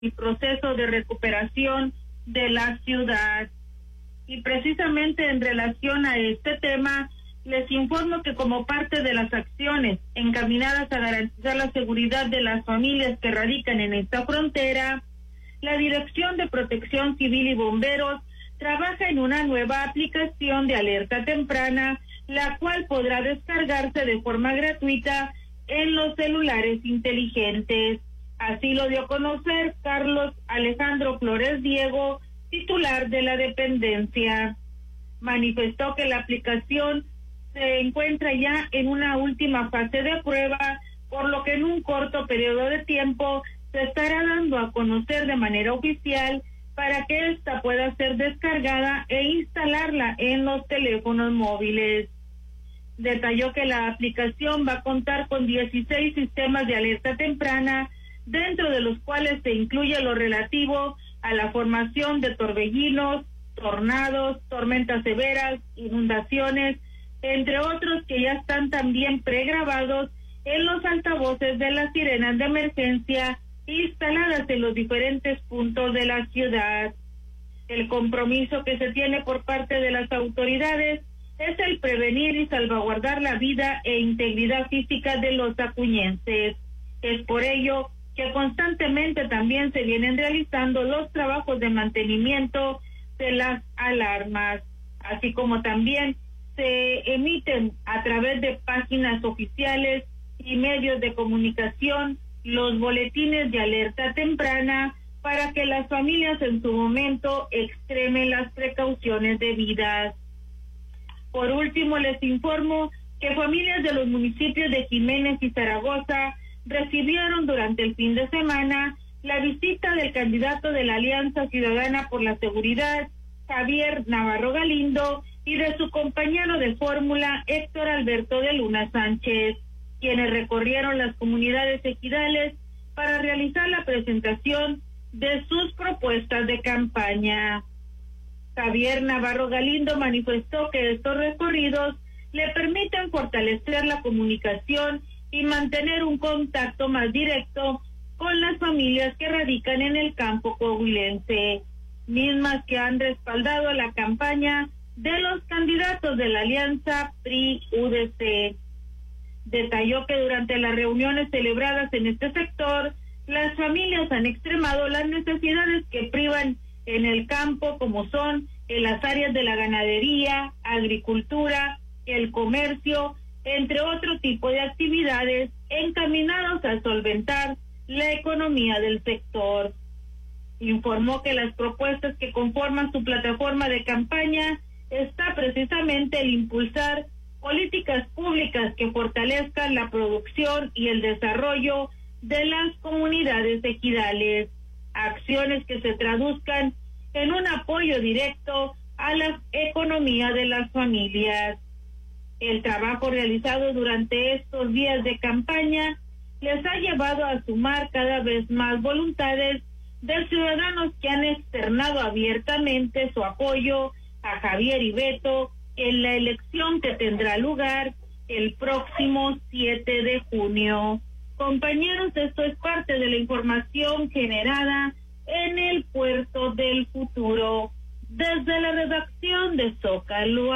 el proceso de recuperación de la ciudad. Y precisamente en relación a este tema, les informo que como parte de las acciones encaminadas a garantizar la seguridad de las familias que radican en esta frontera, la Dirección de Protección Civil y Bomberos trabaja en una nueva aplicación de alerta temprana, la cual podrá descargarse de forma gratuita en los celulares inteligentes. Así lo dio a conocer Carlos Alejandro Flores Diego, titular de la dependencia. Manifestó que la aplicación se encuentra ya en una última fase de prueba, por lo que en un corto periodo de tiempo se estará dando a conocer de manera oficial para que ésta pueda ser descargada e instalarla en los teléfonos móviles. Detalló que la aplicación va a contar con 16 sistemas de alerta temprana, dentro de los cuales se incluye lo relativo a la formación de torbellinos, tornados, tormentas severas, inundaciones, entre otros que ya están también pregrabados en los altavoces de las sirenas de emergencia instaladas en los diferentes puntos de la ciudad. El compromiso que se tiene por parte de las autoridades es el prevenir y salvaguardar la vida e integridad física de los acuñenses. Es por ello que constantemente también se vienen realizando los trabajos de mantenimiento de las alarmas, así como también se emiten a través de páginas oficiales y medios de comunicación los boletines de alerta temprana para que las familias en su momento extremen las precauciones debidas. Por último, les informo que familias de los municipios de Jiménez y Zaragoza recibieron durante el fin de semana la visita del candidato de la Alianza Ciudadana por la Seguridad, Javier Navarro Galindo, y de su compañero de fórmula, Héctor Alberto de Luna Sánchez, quienes recorrieron las comunidades ejidales para realizar la presentación de sus propuestas de campaña. Javier Navarro Galindo manifestó que estos recorridos le permiten fortalecer la comunicación y mantener un contacto más directo con las familias que radican en el campo coahuilense, mismas que han respaldado la campaña de los candidatos de la alianza PRI-UDC. Detalló que durante las reuniones celebradas en este sector, las familias han extremado las necesidades que privan en el campo, como son en las áreas de la ganadería, agricultura, el comercio, entre otro tipo de actividades encaminados a solventar la economía del sector. Informó que las propuestas que conforman su plataforma de campaña está precisamente el impulsar políticas públicas que fortalezcan la producción y el desarrollo de las comunidades ejidales, acciones que se traduzcan en un apoyo directo a la economía de las familias. El trabajo realizado durante estos días de campaña les ha llevado a sumar cada vez más voluntades de ciudadanos que han externado abiertamente su apoyo a Javier y Beto en la elección que tendrá lugar el próximo 7 de junio. Compañeros, esto es parte de la información generada en el Puerto del Futuro. Desde la redacción de Zócalo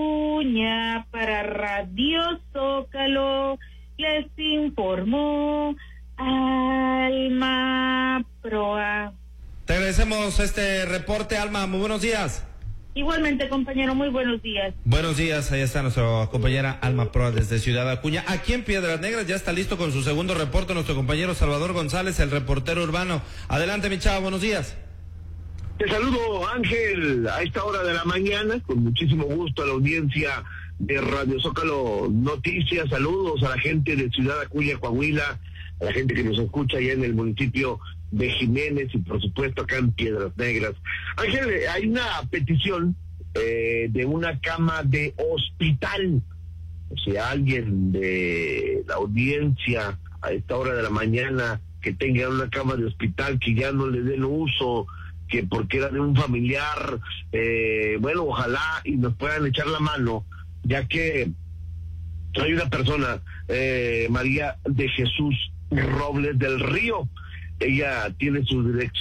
Acuña para Radio Zócalo, les informó Alma Proa. Te agradecemos este reporte, Alma. Muy buenos días. Igualmente, compañero, muy buenos días. Buenos días, ahí está nuestra compañera Alma Proa desde Ciudad Acuña. Aquí en Piedras Negras ya está listo con su segundo reporte nuestro compañero Salvador González, el reportero urbano. Adelante, mi chavo, buenos días. Te saludo, Ángel, a esta hora de la mañana, con muchísimo gusto a la audiencia de Radio Zócalo Noticias. Saludos a la gente de Ciudad Acuña, Coahuila, a la gente que nos escucha allá en el municipio de Jiménez y por supuesto acá en Piedras Negras. Ángel, hay una petición de una cama de hospital. O sea, alguien de la audiencia a esta hora de la mañana que tenga una cama de hospital que ya no le den uso, que porque era de un familiar, bueno, ojalá y nos puedan echar la mano, ya que hay una persona, María de Jesús Robles del Río. ella tiene su dirección